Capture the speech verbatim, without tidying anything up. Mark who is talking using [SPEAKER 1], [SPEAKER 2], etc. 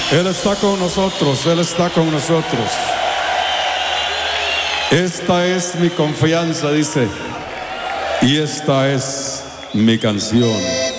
[SPEAKER 1] Él está con nosotros, Él está con nosotros. Esta es mi confianza, dice, y esta es mi canción.